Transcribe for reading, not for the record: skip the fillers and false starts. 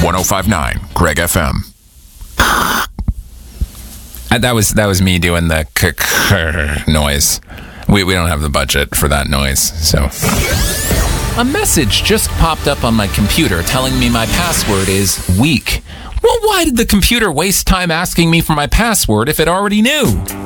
1059 Greg FM. That was me doing the noise. We don't have the budget for that noise, so. A message just popped up on my computer telling me my password is weak. Well, why did the computer waste time asking me for my password if it already knew?